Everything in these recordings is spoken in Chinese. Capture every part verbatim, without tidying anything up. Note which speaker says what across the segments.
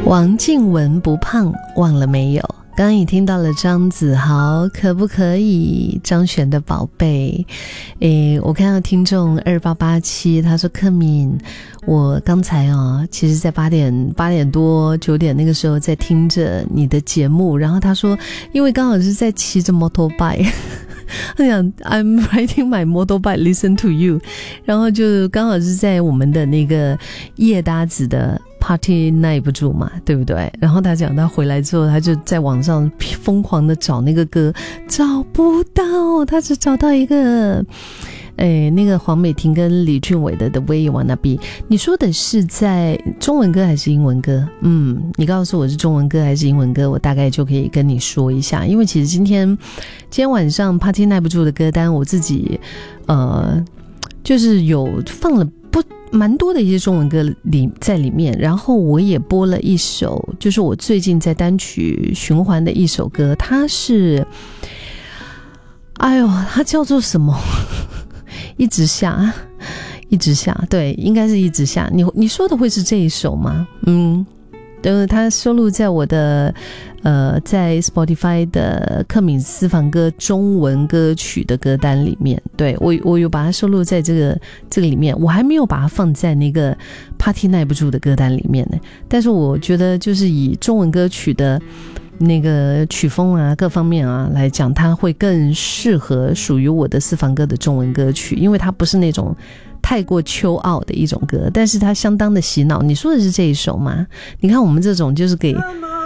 Speaker 1: 王静雯不胖，忘了没有？刚刚也听到了张子豪，可不可以？张悬的宝贝。诶，我看到听众二八八七，他说克敏，我刚才啊，其实在八点八点多九点那个时候在听着你的节目，然后他说，因为刚好是在骑着 motorbike。他讲 I'm riding my motorbike, listen to you， 然后就刚好是在我们的那个夜搭子的 party 耐不住嘛，对不对？然后他讲他回来之后，他就在网上疯狂的找那个歌，找不到，他只找到一个诶，那个黄美婷跟李俊伟的 The Way You Wanna Be。 你说的是在中文歌还是英文歌？嗯，你告诉我是中文歌还是英文歌，我大概就可以跟你说一下。因为其实今天今天晚上 Party 耐不住的歌单，我自己呃就是有放了不蛮多的一些中文歌里在里面，然后我也播了一首，就是我最近在单曲循环的一首歌，它是哎呦它叫做什么一直下一直下，对，应该是一直下。你你说的会是这一首吗？嗯，对，它收录在我的呃在 Spotify 的克敏私房歌中文歌曲的歌单里面。对，我我有把它收录在这个这个里面，我还没有把它放在那个 Party 耐不住的歌单里面呢。但是我觉得就是以中文歌曲的那个曲风啊各方面啊来讲，它会更适合属于我的私房歌的中文歌曲，因为它不是那种太过秋傲的一种歌，但是它相当的洗脑。你说的是这一首吗？你看我们这种就是给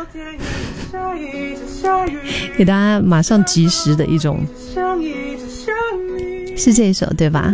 Speaker 1: 给大家马上及时的一种，是这一首对吧？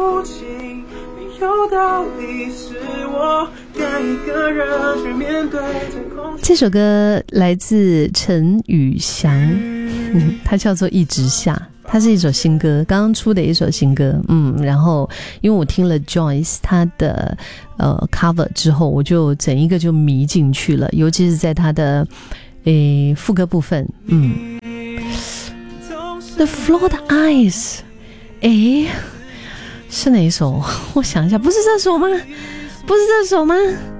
Speaker 1: 这首歌来自陈宇翔、嗯、它叫做一直下，它是一首新歌，刚刚出的一首新歌。嗯，然后因为我听了 Joyce 他的呃 cover 之后，我就整一个就迷进去了，尤其是在他的诶副歌部分。嗯 The Flawed Eyes， 诶是哪一首？我想一下，不是这首吗？不是这首吗？